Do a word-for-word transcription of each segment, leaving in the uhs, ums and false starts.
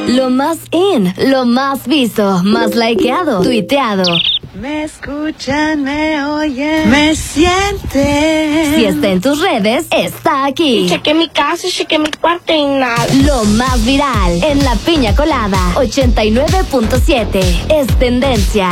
Lo más in, lo más visto, más likeado, tuiteado. Me escuchan, me oyen, me sienten. Si está en tus redes, está aquí. Chequé mi casa, chequé mi cuarto y nada. Lo más viral en La Piña Colada ochenta y nueve punto siete es tendencia.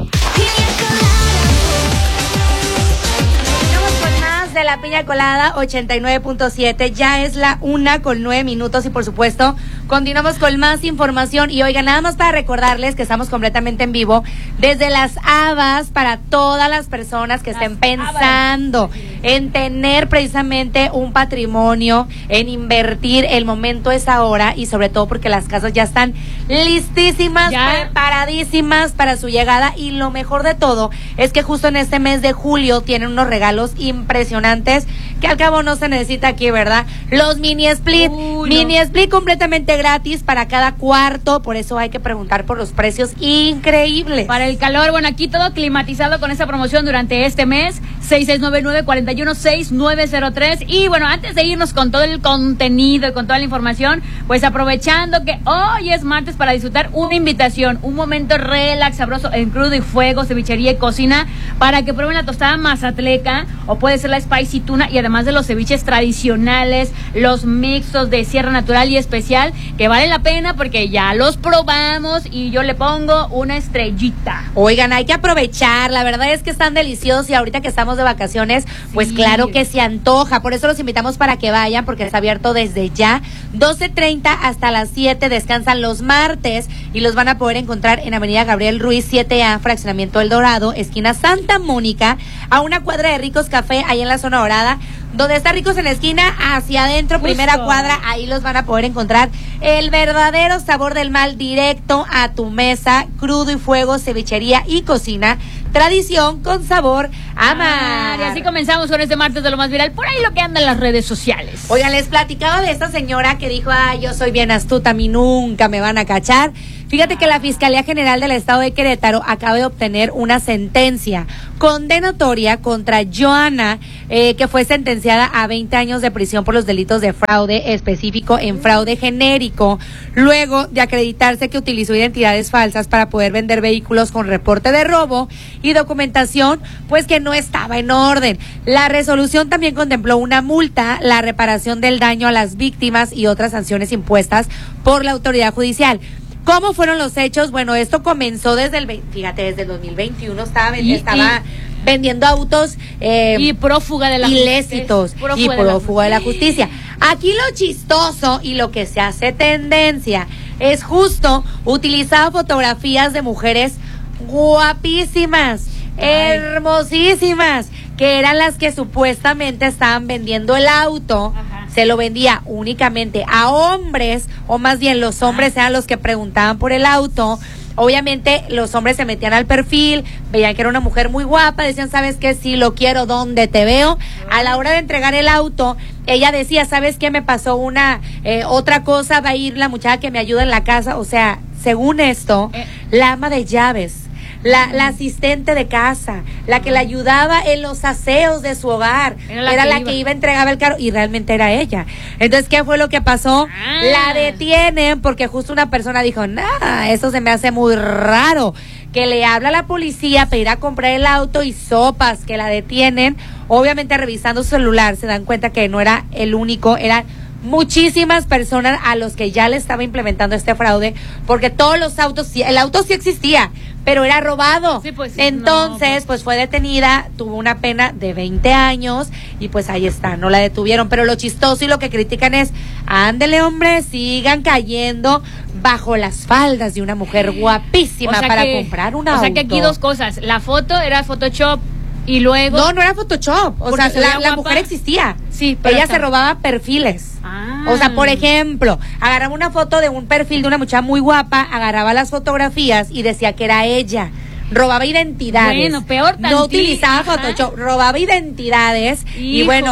De La Piña Colada ochenta y nueve punto siete, ya es la una con nueve minutos y por supuesto continuamos con más información. Y oigan, nada más para recordarles que estamos completamente en vivo desde Las Habas para todas las personas que las estén pensando Habas. en tener precisamente un patrimonio, en invertir. El momento es ahora y sobre todo porque las casas ya están listísimas, ¿Ya? preparadísimas para su llegada. Y lo mejor de todo es que justo en este mes de julio tienen unos regalos impresionantes que al cabo no se necesita aquí, ¿verdad? Los mini split, Uy, mini no. split completamente gratis para cada cuarto, por eso hay que preguntar por los precios increíbles. Para el calor, bueno, aquí todo climatizado con esta promoción durante este mes, seis seis nueve nueve, cuatro uno seis, nueve cero tres. Y bueno, antes de irnos con todo el contenido y con toda la información, pues aprovechando que hoy es martes para disfrutar una invitación, un momento relax, sabroso en Crudo y Fuego, cevichería y cocina, para que prueben la tostada mazatleca o puede ser la spicy tuna, y además de los ceviches tradicionales, los mixtos de Sierra Natural y especial, que vale la pena porque ya los probamos y yo le pongo una estrellita. Oigan, hay que aprovechar, la verdad es que están deliciosos y ahorita que estamos de vacaciones, pues sí. claro que se antoja, por eso los invitamos para que vayan porque está abierto desde ya, doce treinta hasta las siete, descansan los martes y los van a poder encontrar en Avenida Gabriel Ruiz siete A, Fraccionamiento El Dorado, esquina Santa Mónica, a una cuadra de Ricos Café, ahí en la zona dorada, donde está Ricos en la esquina, hacia adentro, Justo. primera cuadra, ahí los van a poder encontrar. El verdadero sabor del mal directo a tu mesa, Crudo y Fuego, cevichería y cocina, tradición con sabor a mar. Y así comenzamos con este martes de lo más viral, por ahí lo que anda en las redes sociales. Oigan, les platicaba de esta señora que dijo, ay, yo soy bien astuta, a mí nunca me van a cachar. Fíjate que la Fiscalía General del Estado de Querétaro acaba de obtener una sentencia condenatoria contra Joana, eh, que fue sentenciada a veinte años de prisión por los delitos de fraude específico en fraude genérico, luego de acreditarse que utilizó identidades falsas para poder vender vehículos con reporte de robo y documentación, pues que no estaba en orden. La resolución también contempló una multa, la reparación del daño a las víctimas y otras sanciones impuestas por la autoridad judicial. ¿Cómo fueron los hechos? Bueno, esto comenzó desde el, fíjate, desde el dos mil veintiuno estaba, y, estaba y, vendiendo autos eh, y prófuga de la ilícitos prófuga y de prófuga la de la justicia. Aquí lo chistoso y lo que se hace tendencia es justo utilizar fotografías de mujeres guapísimas, Ay. hermosísimas, que eran las que supuestamente estaban vendiendo el auto. Ajá. Se lo vendía únicamente a hombres, o más bien los hombres eran los que preguntaban por el auto. Obviamente los hombres se metían al perfil, veían que era una mujer muy guapa, decían, ¿sabes qué? Sí, lo quiero, ¿dónde te veo? A la hora de entregar el auto, ella decía, ¿sabes qué? Me pasó una, eh, otra cosa, va a ir la muchacha que me ayuda en la casa. O sea, según esto, eh. la ama de llaves, La, la asistente de casa, la que le ayudaba en los aseos de su hogar, era la, era que, la iba. que iba a entregar el carro, y realmente era ella. Entonces, ¿qué fue lo que pasó? Ah. La detienen porque justo una persona dijo, nah, eso se me hace muy raro, que le habla a la policía para ir a comprar el auto y sopas, que la detienen. Obviamente revisando su celular se dan cuenta que no era el único, eran muchísimas personas a los que ya le estaba implementando este fraude, porque todos los autos, el auto sí existía, pero era robado. Sí, pues, Entonces, no, pues. pues fue detenida, tuvo una pena de veinte años y pues ahí está, no la detuvieron. Pero lo chistoso y lo que critican es, ándele hombre, sigan cayendo bajo las faldas de una mujer guapísima, o sea para que, comprar un auto. O sea que aquí dos cosas, la foto era Photoshop. Y luego... No, no era Photoshop. O sea, la, la mujer existía. Sí, pero ella está... se robaba perfiles. Ah. O sea, por ejemplo, agarraba una foto de un perfil de una muchacha muy guapa, agarraba las fotografías y decía que era ella. Robaba identidades. Bueno, peor tantito. No utilizaba Photoshop, robaba identidades. Híjole. Y bueno,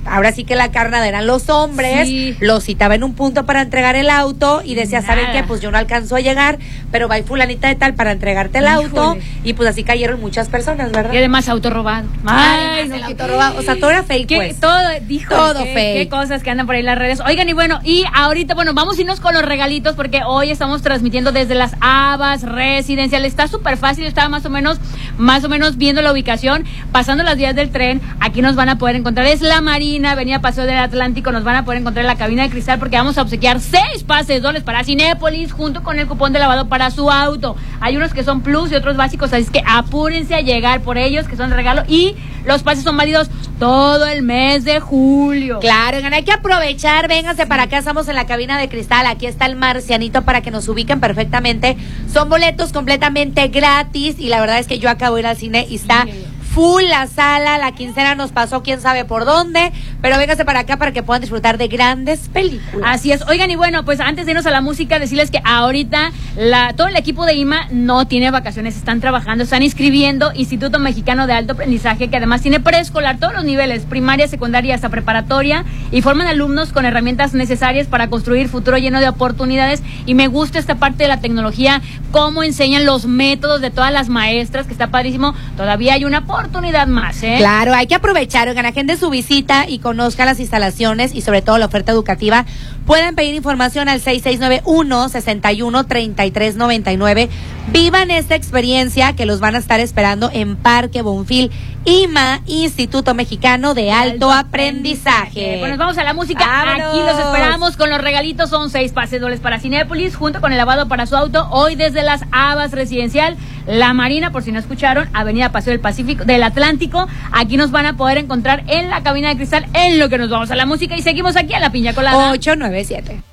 ahora sí que la carnada eran los hombres, Sí. los citaba en un punto para entregar el auto y decía, Nada. ¿saben qué? Pues yo no alcanzo a llegar, pero va fulanita de tal para entregarte el Híjole. auto, y pues así cayeron muchas personas, ¿verdad? Y además auto robado. Ay, no, el qué- auto robado, o sea, todo era fake, qué- pues. todo, dijo, Todo qué, fake. qué cosas que andan por ahí en las redes. Oigan, y bueno, y ahorita, bueno, vamos a irnos con los regalitos porque hoy estamos transmitiendo desde las Habas Residencial. Está súper fácil, estaba más o menos, más o menos viendo la ubicación, pasando las vías del tren. Aquí nos van a poder encontrar. Es la Marina, Avenida Paseo del Atlántico. Nos van a poder encontrar en la cabina de cristal porque vamos a obsequiar seis pases dobles para Cinépolis junto con el cupón de lavado para su auto. Hay unos que son plus y otros básicos, así es que apúrense a llegar por ellos, que son de regalo, y los pases son válidos todo el mes de julio. Claro, oigan, hay que aprovechar, vénganse para acá, estamos en la cabina de cristal, aquí está el marcianito para que nos ubiquen perfectamente. Son boletos completamente gratis y la verdad es que yo acabo de ir al cine y está full la sala, la quincena nos pasó quién sabe por dónde, pero vénganse para acá para que puedan disfrutar de grandes películas. Así es. Oigan, y bueno, pues antes de irnos a la música, decirles que ahorita la, todo el equipo de I M A no tiene vacaciones, están trabajando, están inscribiendo Instituto Mexicano de Alto Aprendizaje, que además tiene preescolar, todos los niveles, primaria, secundaria hasta preparatoria, y forman alumnos con herramientas necesarias para construir futuro lleno de oportunidades. Y me gusta esta parte de la tecnología, cómo enseñan los métodos de todas las maestras, que está padrísimo. Todavía hay una oportunidad más, ¿eh? Claro, hay que aprovechar, oigan, agenden su visita y conozcan las instalaciones y sobre todo la oferta educativa. Pueden pedir información al seis seis nueve uno, seis uno, tres tres nueve nueve. Vivan esta experiencia que los van a estar esperando en Parque Bonfil. I M A, Instituto Mexicano de Alto Aprendizaje. Pues nos vamos a la música. ¡Vámonos! Aquí los esperamos con los regalitos. Son seis pases dobles para Cinépolis junto con el lavado para su auto. Hoy desde las Habas Residencial, La Marina, por si no escucharon, Avenida Paseo del Pacífico, del Atlántico. Aquí nos van a poder encontrar en la cabina de cristal en lo que nos vamos a la música y seguimos aquí a la piña colada. ocho nueve siete.